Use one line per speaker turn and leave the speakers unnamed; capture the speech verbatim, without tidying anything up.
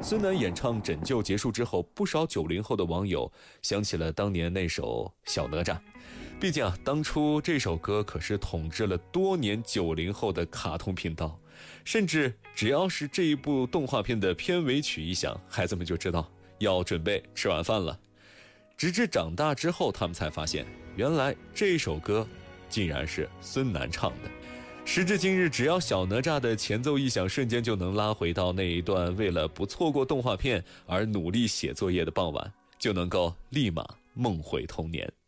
孙楠演唱《拯救》结束之后，不少九零后的网友想起了当年那首《小哪吒》。毕竟啊，当初这首歌可是统治了多年九零后的卡通频道，甚至只要是这一部动画片的片尾曲一响，孩子们就知道要准备吃晚饭了。直至长大之后，他们才发现，原来这首歌竟然是孙楠唱的。时至今日，只要小哪吒的前奏一响，瞬间就能拉回到那一段为了不错过动画片而努力写作业的傍晚，就能够立马梦回童年。